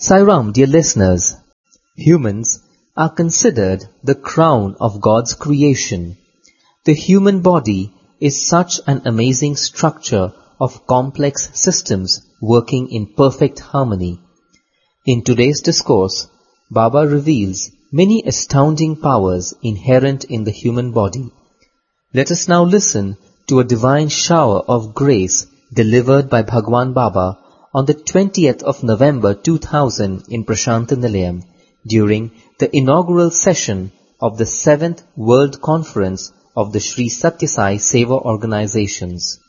Sai Ram, dear listeners, humans are considered the crown of God's creation. The human body is such an amazing structure of complex systems working in perfect harmony. In today's discourse, Baba reveals many astounding powers inherent in the human body. Let us now listen to a divine shower of grace delivered by Bhagwan Baba on the 20th of November 2000 in Prashanta Nilayam during the inaugural session of the 7th World Conference of the Sri Satya Sai Seva Organizations.